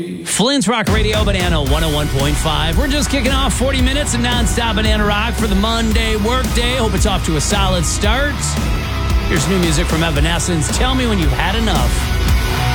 Flint's Rock Radio, Banana 101.5. We're just kicking off 40 minutes of nonstop Banana Rock for the Monday workday. Hope it's off to a solid start. Here's new music from Evanescence. Tell me when you've had enough.